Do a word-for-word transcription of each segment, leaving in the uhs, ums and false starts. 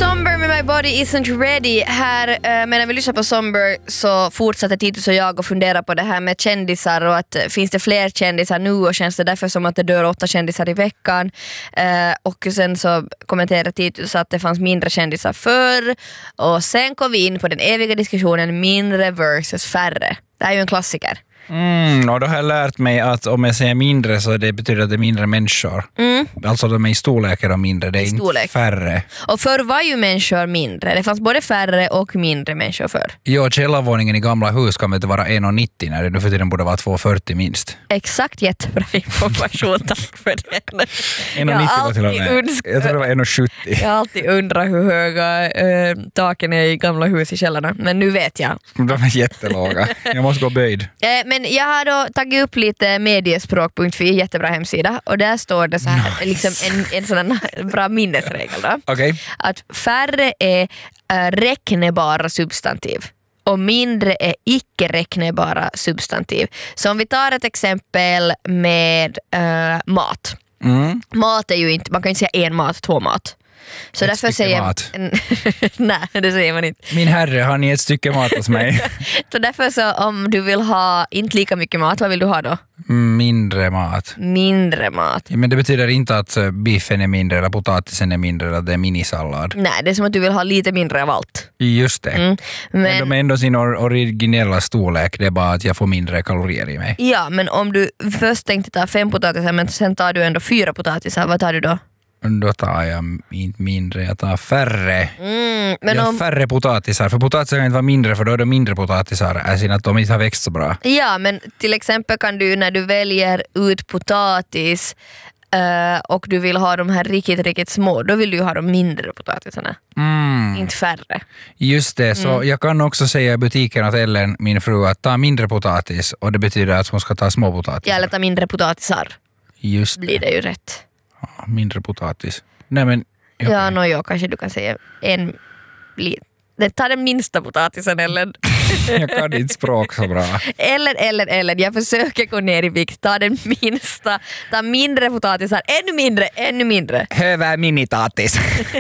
Somber med My Body Isn't Ready. Här eh, medan vi lyssnar på Somber så fortsätter Titus och jag att fundera på det här med kändisar och att eh, finns det fler kändisar nu och känns det därför som att det dör åtta kändisar i veckan. Eh, och sen så kommenterar Titus att det fanns mindre kändisar förr och sen kom vi in på den eviga diskussionen mindre versus färre. Det här är ju en klassiker. Mm, och då har jag lärt mig att om jag säger mindre så det betyder att det är mindre människor. Mm. Alltså de är i storlek och mindre, det är storlek. Inte färre. Och förr var ju människor mindre. Det fanns både färre och mindre människor förr. Ja, källarvåningen i gamla hus kan inte vara en komma nittio när det nu för tiden borde vara två komma fyrtio minst. Exakt, jättebra information, tack för det. en komma nittio var till och med. Unsk- jag tror det var en komma sjuttio. Jag har alltid undrat hur höga äh, taken är i gamla hus i källarna, men nu vet jag. De är jättelåga. Jag måste gå böjd. Äh, men jag har då tagit upp lite mediespråk punkt fi, jättebra hemsida, och där står det så här, nice. liksom en, en sån bra minnesregel då. Okay. Att färre är äh, räknebara substantiv och mindre är icke-räknebara substantiv. Så om vi tar ett exempel med äh, mat. Mm. Mat är ju inte, man kan inte säga en mat, två mat. Så ett därför säger mat. nej, det säger man inte. Min herre, har ni ett stycke mat hos mig? Så därför så om du vill ha inte lika mycket mat, vad vill du ha då? Mindre mat. Mindre mat. Ja, men det betyder inte att biffen är mindre eller potatisen är mindre eller att det är minisallad. Nej, det är som att du vill ha lite mindre av allt. Just det. Mm. Men, men de är ändå sin or- originella storlek, det är bara att jag får mindre kalorier i mig. Ja, men om du först tänkte ta fem potatisar men sen tar du ändå fyra potatisar, vad tar du då? Då tar jag inte mindre, jag tar färre. Mm, men jag har om... färre potatisar, för potatisar kan inte vara mindre för då är det mindre potatisar, är att de inte har växt så bra. Ja, men till exempel kan du när du väljer ut potatis uh, och du vill ha de här riktigt, riktigt små, då vill du ha de mindre potatisarna. Mm. Inte färre. Just det, så mm. jag kan också säga i butiken att Ellen, min fru, att ta mindre potatis och det betyder att hon ska ta små potatisar. Ja, eller ta mindre potatisar. Just det. Blir det ju rätt. Mindre potatis. Nej, men, okay. Ja, no, ja, kanske du kan säga en liten. Ta den minsta potatisen, eller? Jag kan inte språk så bra. Eller, eller, eller. Jag försöker gå ner i vikt. Ta den minsta. Ta mindre potatisar. Ännu mindre, ännu mindre. Hövä minitatis.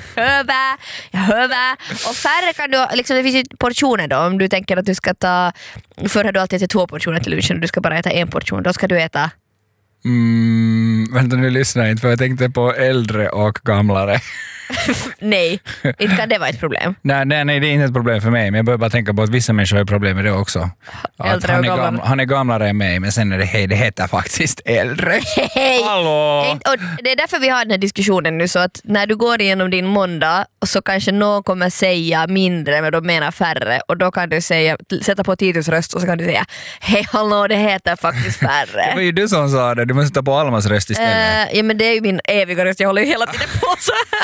Hövä, ja, hövä. Och färre kan du, liksom det finns ju portioner då. Om du tänker att du ska ta, förr har du alltid ätit två portioner till lunchen och du ska bara äta en portion. Då ska du äta... Mm, vänta, nu lyssnar jag inte för jag tänkte på äldre och gamlare. Nej, inte kan det vara ett problem. nej, nej, nej, det är inte ett problem för mig, men jag börjar bara tänka på att vissa människor har problem med det också. Äldre han, och är gam, han är gamlare än mig, men sen är det, hej, det heter faktiskt äldre. Hej! Hallå! Och det är därför vi har den här diskussionen nu, så att när du går igenom din måndag så kanske någon kommer säga mindre, men de menar färre, och då kan du säga, sätta på Titus röst och så kan du säga, hej hallå, det heter faktiskt färre. Det var ju du som sa det, du måste ta på Almas röst istället. Uh, ja, men det är ju min eviga röst, jag håller ju hela tiden på så här.